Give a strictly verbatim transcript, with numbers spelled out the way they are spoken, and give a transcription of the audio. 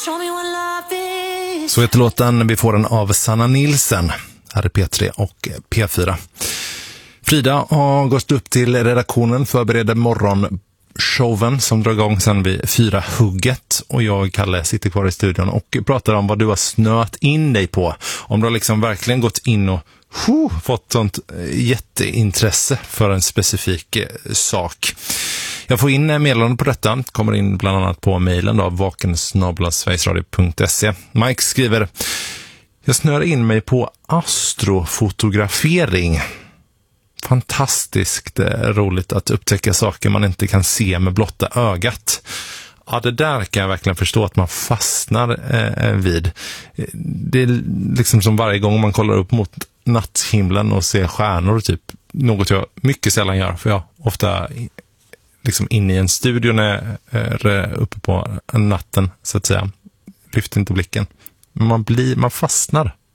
Så heter låten. Vi får den av Sanna Nilsen. Här är P tre och P fyra. Frida har gått upp till redaktionen, förbereder morgonshowen som drar igång sen vid fyra hugget. Och jag, Kalle, sitter kvar i studion och pratar om vad du har snöat in dig på. Om du har liksom verkligen gått in och huh, fått sånt jätteintresse för en specifik eh, sak. Jag får in meddelanden på detta, kommer in bland annat på mejlen då, vaken snabel-a sverigesradio punkt se. Mike skriver: jag snör in mig på astrofotografering. Fantastiskt roligt att upptäcka saker man inte kan se med blotta ögat. Ja, det där kan jag verkligen förstå att man fastnar eh, vid. Det är liksom som varje gång man kollar upp mot natthimlen och ser stjärnor, typ något jag mycket sällan gör, för jag ofta liksom inne i en studio när jag är uppe på natten, så att säga. Lyfter inte blicken. Men man blir, man fastnar